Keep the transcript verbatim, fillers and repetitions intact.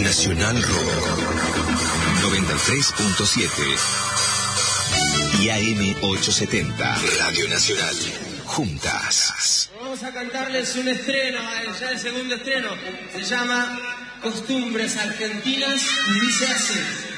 Nacional Rock noventa y tres punto siete y A M ochocientos setenta. Radio Nacional. Juntas. Vamos a cantarles un estreno, ya el segundo estreno. Se llama Costumbres Argentinas y dice así.